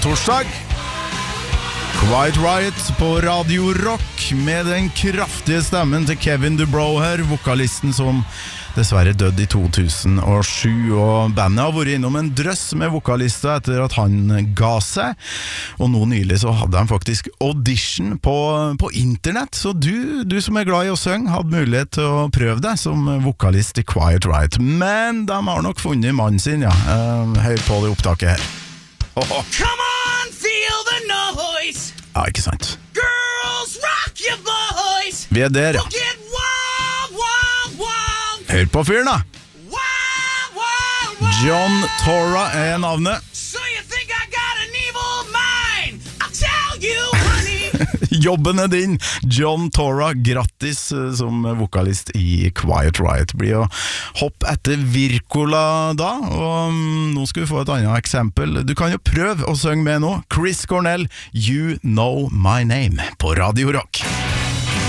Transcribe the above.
torsdag. Quiet Riot på Radio Rock med den kraftige stemmen til Kevin DuBrow her, vokalisten som dessverre døde i 2007, og bandet har vært innom en drøss med vokalister etter at han ga seg, og nå nylig så hadde han faktisk audition på internett, så du som er glad i å synge hadde mulighet til å prøve deg som vokalist i Quiet Riot, men de har nok funnet mannen sin, ja. Hør på det opptaket her. Come on, feel the noise. Ja, ikke sant. Girls, rock your boys. Vi er der, ja. We'll get wild, wild, wild. Hør på fyren da. Wild, wild, wild. John Torra er navnet. So you think I got an evil mind? I'll tell you, honey. Jobben er din, John Torra. Grattis som vokalist i Quiet Riot. Blir å hoppe etter Wirkola da, og nå skal vi få et annet eksempel. Du kan jo prøve å synge med nå. Chris Cornell, You Know My Name på Radio Rock.